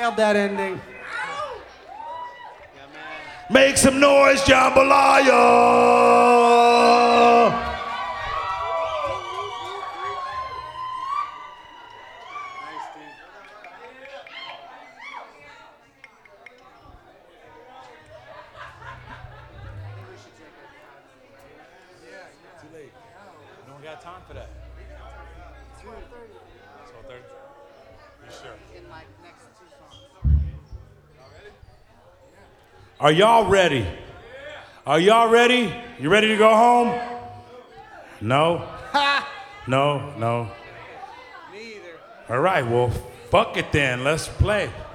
Nailed that ending. Make some noise, jambalaya. We got time for that. 12:30. 12:30. You sure? In my next 2 songs. Are y'all ready? Are y'all ready? You ready to go home? No? No. Me either. All right, well, fuck it then. Let's play.